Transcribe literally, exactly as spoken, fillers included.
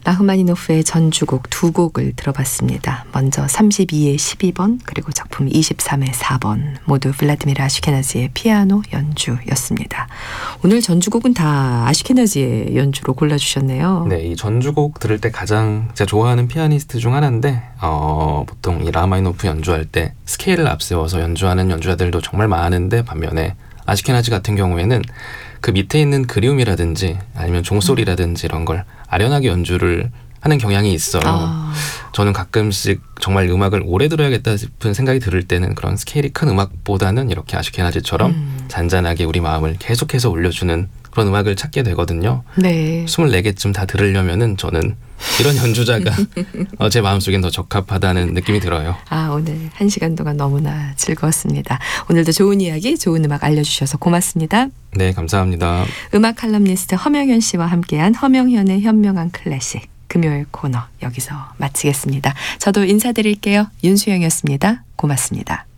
라흐마니노프의 전주곡 두 곡을 들어봤습니다. 먼저 삼십이의 십이 번 그리고 작품 이십삼의 사 번 모두 블라디미르 아슈케나지의 피아노 연주였습니다. 오늘 전주곡은 다 아슈케나지의 연주로 골라주셨네요. 네, 이 전주곡 들을 때 가장 제가 좋아하는 피아니스트 중 하나인데 어, 보통 이 라흐마니노프 연주할 때 스케일을 앞세워서 연주하는 연주자들도 정말 많은데 반면에 아슈케나지 같은 경우에는 그 밑에 있는 그리움이라든지 아니면 종소리라든지 이런 걸 아련하게 연주를 하는 경향이 있어요. 아. 저는 가끔씩 정말 음악을 오래 들어야겠다 싶은 생각이 들을 때는 그런 스케일이 큰 음악보다는 이렇게 아슈케나지처럼 음. 잔잔하게 우리 마음을 계속해서 올려주는 그런 음악을 찾게 되거든요. 네. 스물네 개쯤 다 들으려면은 저는 이런 연주자가 어, 제 마음속엔 더 적합하다는 느낌이 들어요. 아, 오늘 한 시간 동안 너무나 즐거웠습니다. 오늘도 좋은 이야기, 좋은 음악 알려주셔서 고맙습니다. 네, 감사합니다. 음악 칼럼니스트 허명현 씨와 함께한 허명현의 현명한 클래식 금요일 코너 여기서 마치겠습니다. 저도 인사드릴게요. 윤수영이었습니다. 고맙습니다.